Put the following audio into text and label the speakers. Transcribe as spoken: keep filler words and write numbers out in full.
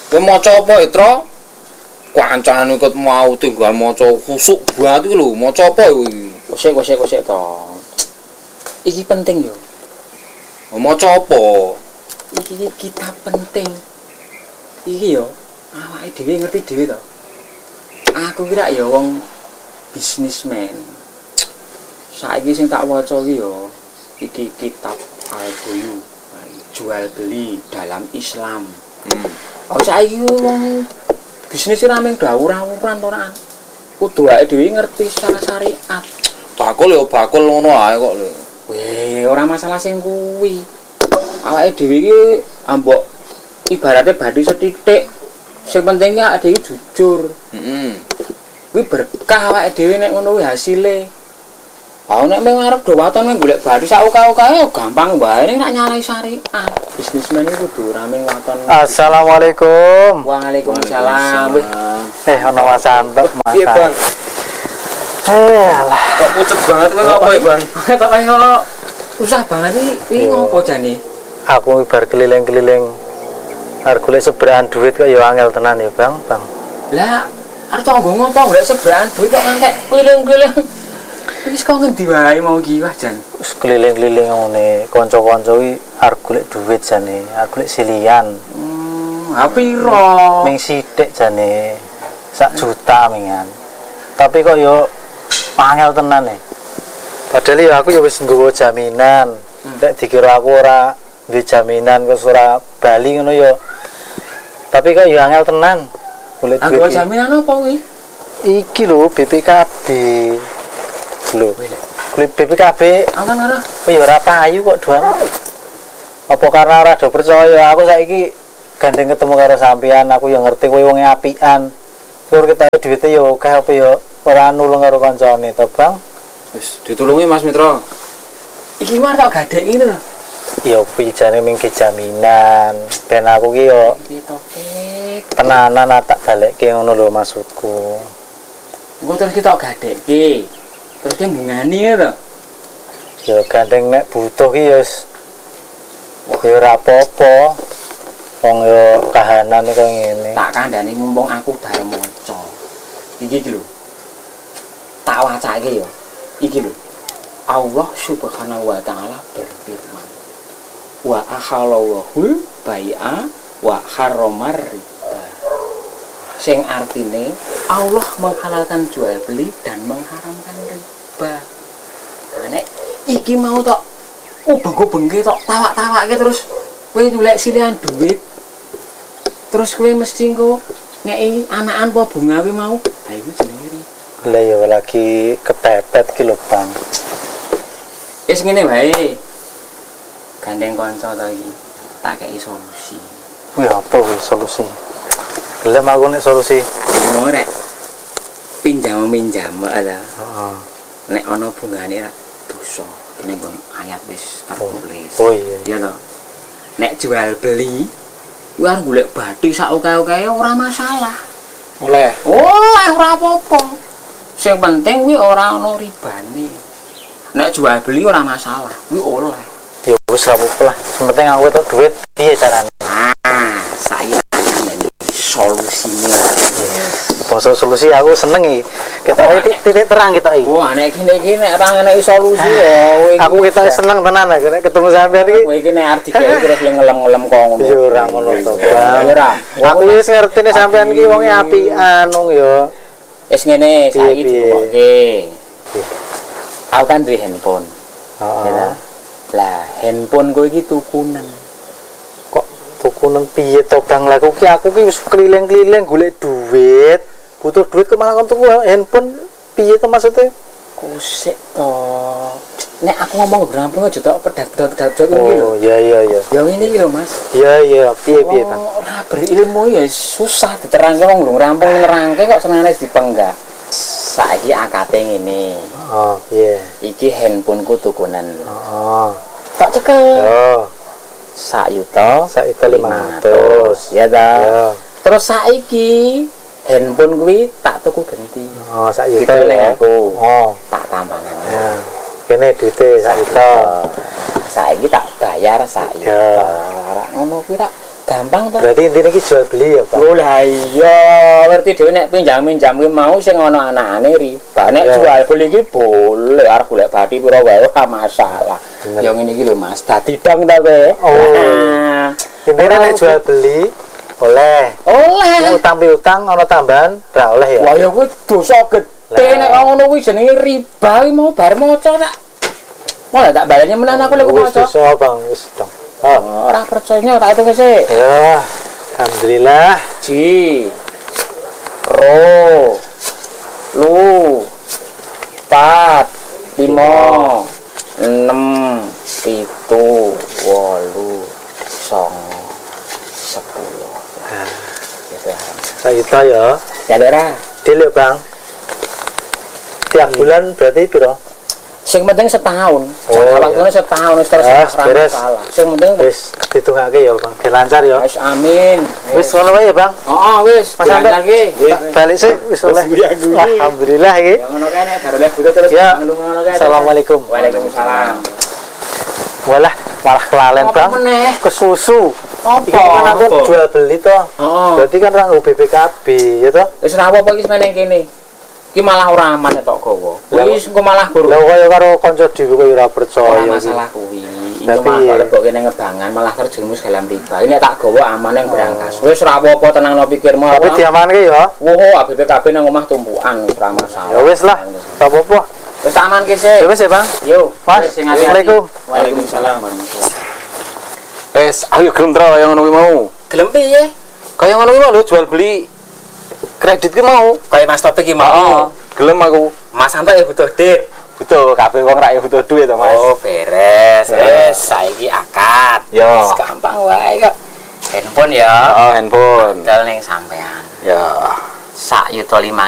Speaker 1: Kowe maca apa, Itro? Kancane ikut mau tinggal maca khusuk banget iki lho, maca apa iki?
Speaker 2: Kosek kosek kosek to. Iki penting yo.
Speaker 1: Maca apa?
Speaker 2: Iki kitab penting. Iki yo awake dhewe ngerti dhewe to. Aku kira ya wong bisnismen. Saiki sing tak waca iki yo iki kitab Al-Buyu, jual beli dalam Islam.
Speaker 1: Hmm.
Speaker 2: Oh saiki wong bisnis rameng dawur-dawuran to nak. Kudu awake dhewe ngerti secara syariat.
Speaker 1: Bakul yo bakul ngono ae kok lho.
Speaker 2: Weh, ora masalah sing kuwi. Awake dhewe iki ambok ibaratnya badhe sethithik. Sing penting ki awake dhewe jujur.
Speaker 1: Heeh.
Speaker 2: Kuwi berkah awake dhewe nek ngono kuwi hasile. Ah nek mung arep do waton golek badhe sak oka-okae gampang wae nek nak nyalai syariat. Bisnismen iki kudu rame waton.
Speaker 3: Assalamualaikum.
Speaker 2: Waalaikumsalam.
Speaker 3: Eh ana Mas Santo, Mas.
Speaker 1: Piye, Bang?
Speaker 3: Eh alah,
Speaker 1: Kok pucet banget kowe apa, Bang?
Speaker 2: Kok kaya susah banget iki. Iki ngopo jane?
Speaker 3: aku bar keliling-keliling arep golek sebraan duit kok ya angel tenan ya, Bang. Bang.
Speaker 2: Lah, arep tanggo ngopo golek sebraan duit kok ngek keliling-keliling. Wis kok ngendi wae mau iki wah jan.
Speaker 3: Wis keliling-keliling ngene, kanca-kanca iki arep golek duit jane, arep golek silian.
Speaker 2: Hmm, ha piro?
Speaker 3: Ming sithik jane. Sak juta mingan. Tapi kok yo angel tenan e. Padahal ya aku ya wis nggawa jaminan. Nek dikira aku ora duwe jaminan kok ora bali ngono ya. Tapi kok ya angel tenan. Golek duit.
Speaker 2: Aku jaminan apa kuwi?
Speaker 3: Iki lho B P K B. Lho. Golek B P K B.
Speaker 2: Angkan ora?
Speaker 3: Oh ya ora payu kok doang. Apa karena ora do percaya aku saiki gandeng ketemu karo sampean, aku ya ngerti kowe wonge apian. Tur kita duwite ya akeh apa ya ora nulung karo kancane to, Bang.
Speaker 1: Wis ditulungi Mas Mitra.
Speaker 2: Iki mah tak gadeki lho.
Speaker 3: Ya pijane mingke jaminan. Ben aku ki yo
Speaker 2: Iki topik.
Speaker 3: tenanan tak balekke ngono lho maksudku.
Speaker 2: Engko terus kita gadeki. Terus ki bungani ya to.
Speaker 3: Ya gandeng nek butuh ki ya wis ya ora apa-apa. Wong yo kahanan kok ngene.
Speaker 2: Tak kandhani mumpung aku bare maca. Iki iki lho. Tak wacake yo. Iki lho. Allah Subhanahu wa taala berfirman. Wa ahallallahu bai'a wa harramar riba. Sing artine Allah menghalalkan jual beli dan mengharamkan riba. Nah, nek iki mau tok ubeng-ubengke tok tawak-tawake terus kowe nyulek silihan duit. Terus kowe mesti engko ngeki anakan apa bunga kuwi mau. Ha iku jenenge riba.
Speaker 3: Lah ya lagi ketepet ki lho, Bang.
Speaker 2: Wis ngene wae. Gandeng kanca ta iki. Tak kei solusi.
Speaker 3: Kuwi apa kuwi solusi? Gelem aku nek solusi.
Speaker 2: Ngono rek. Pinjam-minjam ada.
Speaker 3: Heeh.
Speaker 2: Nek ana bungane ra dosa. Kene nggon ayat wis tertulis.
Speaker 3: Oh iya.
Speaker 2: Iya to. Nek jual beli kuwi arep golek bathi sak oke-oke ora masalah.
Speaker 1: Oleh.
Speaker 2: Oleh ora apa-apa. Sing penting kuwi ora ana ribane. Nek jual beli ora masalah, kuwi oleh.
Speaker 3: Ya wis ra apa-apa lah. Sing penting aku entuk duit piye carane?
Speaker 2: Ah, saya akan solusinya.
Speaker 3: Basa solusi aku seneng iki. Ketok iki titik terang ketok iki.
Speaker 2: Wah, nek gini-gini nek ora ngenek solusi ya.
Speaker 3: Aku ketok seneng tenan aku nek ketemu sampean iki.
Speaker 2: Kowe iki nek arep dikeki terus ngelem-ngelem kok ngono.
Speaker 3: Ya ora ngono to, Bang.
Speaker 2: Ya ora.
Speaker 3: Aku wis ngertine sampean iki wonge apian wong ya.
Speaker 2: Wis ngene, saiki
Speaker 3: Piye-piye?
Speaker 2: diwokke. Aku kan duwe handphone.
Speaker 3: Heeh.
Speaker 2: Ya. Lah, handphone kowe iki tukunen.
Speaker 3: Kok tukunen piye to, Bang? Lah aku ki aku ki wis keliling-keliling golek duit. Butuh duit kok malah kon tuku handphone piye to maksudnya?
Speaker 2: Kusik to. Nek aku ngomong rampung aja tok pedak-pedak iki lho.
Speaker 3: Oh, iya iya iya.
Speaker 2: Ya ngene iki lho, Mas.
Speaker 3: Iya iya, piye piye, Bang?
Speaker 2: Oh, ora berilmu ya susah diterangke wong lho rampung nerangke kok senengane dipenggak. Saiki akate ngene.
Speaker 3: Oh, iya.
Speaker 2: Iki handphoneku tukunan.
Speaker 3: Oh.
Speaker 2: Tak cekel.
Speaker 3: Oh,
Speaker 2: Sak yuta,
Speaker 3: sak itu lima ratus.
Speaker 2: ya ta.
Speaker 3: Ya.
Speaker 2: Terus saiki handphone kuwi tak tuku ganti.
Speaker 3: Oh, sak
Speaker 2: Gitu
Speaker 3: juta
Speaker 2: lek
Speaker 3: ya.
Speaker 2: aku.
Speaker 3: Oh,
Speaker 2: Tak tambahan.
Speaker 3: ya. Kene duite sak juta.
Speaker 2: Saiki tak bayar sak
Speaker 3: Ya.
Speaker 2: yuta. Ora ngono kuwi tak gampang to.
Speaker 3: Berarti intinya iki jual beli ya, Bang.
Speaker 2: Oh lah iya, ngerti dhewe nek pinjam-pinjam kuwi mau sing ana anakane riba. Nek
Speaker 3: Ya.
Speaker 2: jual beli iki boleh arep golek bathi pira wae ora masalah.
Speaker 3: Bener.
Speaker 2: Ya ngene iki lho Mas, dadi dong ta kowe.
Speaker 3: Oh. Intinya nek jual beli oleh.
Speaker 2: Oleh.
Speaker 3: Nek utang piutang ana tambahan ra oleh ya.
Speaker 2: Wah ya kuwi dosa gede
Speaker 3: Lah.
Speaker 2: nek ngono kuwi jenenge riba kuwi mau bar maca tak. Malah tak baleni menan aku lek
Speaker 3: Wis
Speaker 2: maca.
Speaker 3: iso, Bang, wis dong. Oh.
Speaker 2: Ora percaya tak hitung sik.
Speaker 3: Ya, alhamdulillah.
Speaker 2: Ji. Ro. Lu. Pat. Lima. Enam. Pitu. Wolu. Songo. Sepuluh. Gitu ya.
Speaker 3: Saita ya.
Speaker 2: Ya Dera.
Speaker 3: Deal ya, Bang. Tiap bulan berarti piro?
Speaker 2: Sing penting setahun.
Speaker 3: Oh,
Speaker 2: Jangka waktune
Speaker 3: iya.
Speaker 2: setahun wis terus
Speaker 3: Ah,
Speaker 2: ora
Speaker 3: beres.
Speaker 2: masalah. Sing penting
Speaker 3: Wis ditungake ya, Bang. Biar lancar ya.
Speaker 2: wis amin.
Speaker 3: Wis ngono wae ya, Bang.
Speaker 2: Heeh, wis.
Speaker 3: Mas Andre.
Speaker 2: lagi.
Speaker 3: Tak balik sih wis oleh. Alhamdulillah iki.
Speaker 2: Ya ngono kae nek baru lek butuh terus
Speaker 3: Ya.
Speaker 2: ngono kae.
Speaker 3: Assalamualaikum.
Speaker 2: Waalaikumsalam.
Speaker 3: Walah, malah kelalen,
Speaker 2: Apa
Speaker 3: Bang.
Speaker 2: meneh?
Speaker 3: Kesusu. Iki
Speaker 2: Apa?
Speaker 3: kan aku jual beli toh.
Speaker 2: Heeh.
Speaker 3: Berarti kan ra B P K B ya toh.
Speaker 2: Wis ora apa-apa iki meneng kene. Iki malah ora aman tok gawa.
Speaker 3: Lah,
Speaker 2: Wis engko malah guru.
Speaker 3: Lah kaya karo kanca dhewe kok ora
Speaker 2: Ora
Speaker 3: percaya iki.
Speaker 2: masalah kuwi. Iki
Speaker 3: Tapi-
Speaker 2: malah lek kok kene ngebangan malah terjerumus dalam riba. Ini tak gawa aman yang berangkas. Wis ora apa-apa tenangno pikirmu.
Speaker 3: Tapi diamanke ya.
Speaker 2: Wo, A B P K B nang omah tumpukan wis ora masalah.
Speaker 3: Ya wis lah. Ora apa-apa.
Speaker 2: Wis aman ki sik.
Speaker 3: Ya wis ya, Bang.
Speaker 2: Yo,
Speaker 3: Mas,
Speaker 2: wis sing hati-hati.
Speaker 3: Assalamualaikum.
Speaker 2: Waalaikumsalam warahmatullahi.
Speaker 1: Wes, ayo gelem tra kaya ngono kuwi mau.
Speaker 2: Gelem piye?
Speaker 1: Kaya ngono kuwi mau lho jual beli kredit ki mau.
Speaker 2: Kaya Mas Topik iki
Speaker 1: Heeh.
Speaker 2: mau.
Speaker 1: Gelem aku.
Speaker 2: Mas Santo ya butuh dit.
Speaker 1: Butuh kabeh wong rak ya butuh duit to, Mas.
Speaker 2: Oh, beres.
Speaker 1: Ya.
Speaker 2: Wis saiki akad.
Speaker 1: Ya.
Speaker 2: Wis gampang wae kok. Handphone ya.
Speaker 1: Oh, handphone.
Speaker 2: Tinggal ning sampean.
Speaker 1: Ya.
Speaker 2: Sak yuta lima